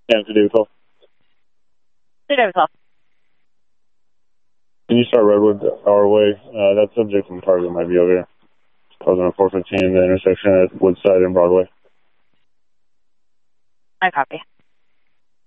Yeah, it's a David call. Hey, David call. Can you start Redwood our way? That subject from Target might be over here. It's causing a 415 in the intersection at Woodside and Broadway. I copy.